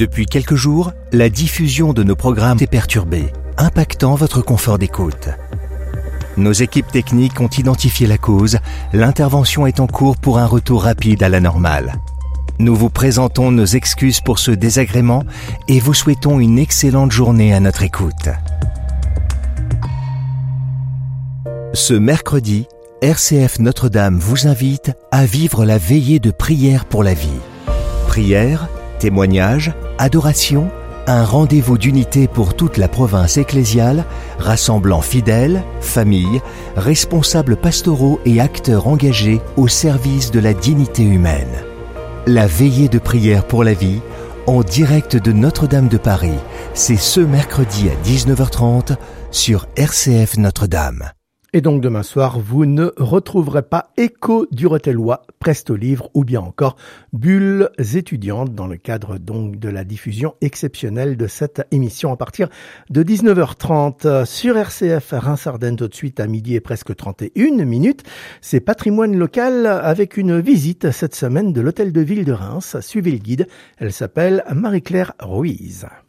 Depuis quelques jours, la diffusion de nos programmes est perturbée, impactant votre confort d'écoute. Nos équipes techniques ont identifié la cause. L'intervention est en cours pour un retour rapide à la normale. Nous vous présentons nos excuses pour ce désagrément et vous souhaitons une excellente journée à notre écoute. Ce mercredi, RCF Notre-Dame vous invite à vivre la veillée de prière pour la vie. Prière, témoignage, adoration, un rendez-vous d'unité pour toute la province ecclésiale, rassemblant fidèles, familles, responsables pastoraux et acteurs engagés au service de la dignité humaine. La veillée de prière pour la vie, en direct de Notre-Dame de Paris, c'est ce mercredi à 19h30 sur RCF Notre-Dame. Et donc demain soir, vous ne retrouverez pas Écho du Rotellois, Presto Livre ou bien encore Bulles étudiantes dans le cadre donc de la diffusion exceptionnelle de cette émission à partir de 19h30 sur RCF Reims-Ardennes tout de suite à midi et presque 31 minutes. C'est Patrimoine local avec une visite cette semaine de l'hôtel de ville de Reims. Suivez le guide, elle s'appelle Marie-Claire Ruiz.